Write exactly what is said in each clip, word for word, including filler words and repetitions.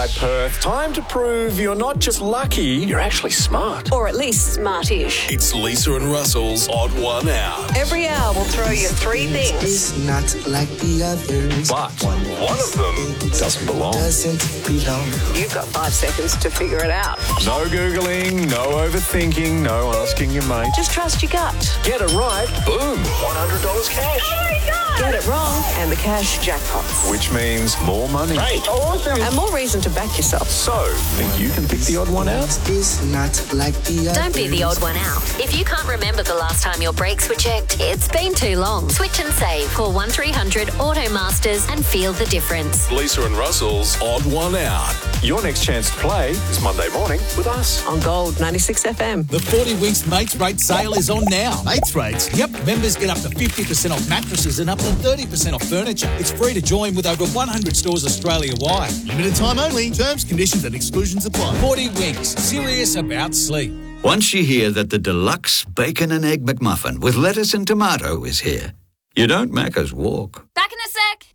right, Perth. Time to prove you're not just lucky, you're actually smart. Or at least smartish. It's Lisa and Russell's Odd One Out. Every hour we'll throw you three things. It's not like the others. But one of them doesn't belong. Doesn't belong. You've got five seconds to figure it out. No Googling, no overthinking, no asking your mate. Just trust your gut. Get it right, boom, one hundred dollars cash. Oh my God! Get it wrong, and the cash jackpots. Which means more money. Great. Awesome. And more reason to back yourself. So, think you can pick the odd one out? It's not like the others. Don't be the odd one out. If you can't remember the last time your brakes were checked, it's been too long. Switch and save. Call one three hundred Auto Masters and feel the difference. Lisa and Russell's Odd One Out. Your next chance to play is Monday morning with us. On Gold ninety-six F M. The forty Winks Mates Rate sale is on now. Mates Rates? Yep. Members get up to fifty percent off mattresses and up to thirty percent off furniture. It's free to join with over one hundred stores Australia-wide. Limited time only. Terms, conditions and exclusions apply. forty Winks. Serious about sleep. Once you hear that the deluxe bacon and egg McMuffin with lettuce and tomato is here, you don't Macca's walk. Back in a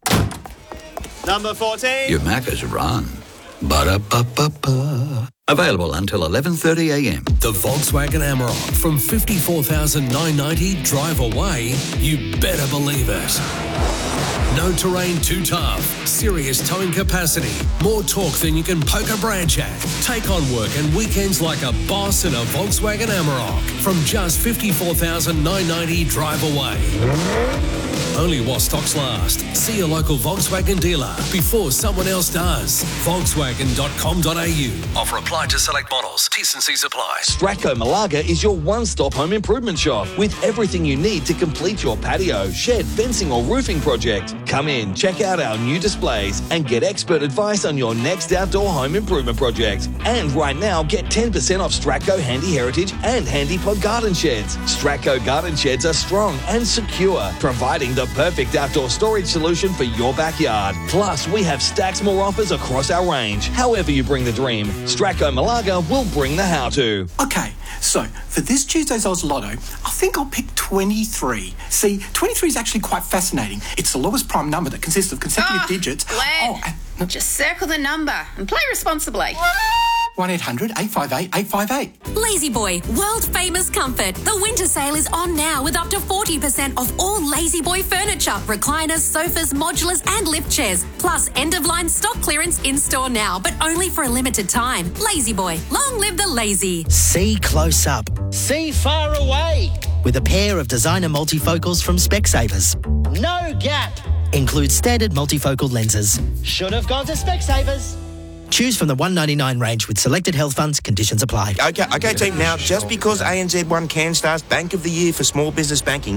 sec. Number fourteen. You Macca's run. Ba-da-ba-ba-ba. Available until eleven thirty a m. The Volkswagen Amarok from fifty-four thousand nine hundred ninety dollars drive away. You better believe it. No terrain too tough. Serious towing capacity. More torque than you can poke a branch at. Take on work and weekends like a boss in a Volkswagen Amarok from just fifty-four thousand nine hundred ninety dollars drive away. Only while stocks last. See your local Volkswagen dealer before someone else does. Volkswagen dot com dot a u. Offer applied to select models. T's and C's apply. Stratco Malaga is your one-stop home improvement shop with everything you need to complete your patio, shed, fencing or roofing project. Come in, check out our new displays and get expert advice on your next outdoor home improvement project. And right now, get ten percent off Stratco Handy Heritage and Handy Pod Garden Sheds. Stratco Garden Sheds are strong and secure, providing the perfect outdoor storage solution for your backyard. Plus, we have stacks more offers across our range. However you bring the dream, Stratco Malaga will bring the how-to. Okay, so for this Tuesday's Oz Lotto, I think I'll pick twenty-three. See, twenty-three is actually quite fascinating. It's the lowest prime number that consists of consecutive Oh, digits. Glenn, Oh, and, just circle the number and play responsibly. one eight hundred eight five eight eight five eight. Lazy Boy, world famous comfort. The winter sale is on now with up to forty percent off all Lazy Boy furniture, recliners, sofas, modulars and lift chairs. Plus end of line stock clearance in store now, but only for a limited time. Lazy Boy, long live the lazy. See close up. See far away. With a pair of designer multifocals from Specsavers. No gap. Includes standard multifocal lenses. Should have gone to Specsavers. Choose from the one ninety-nine range with selected health funds. Conditions apply. Okay, okay, team. Now, just because A N Z won CanStar's Bank of the Year for small business banking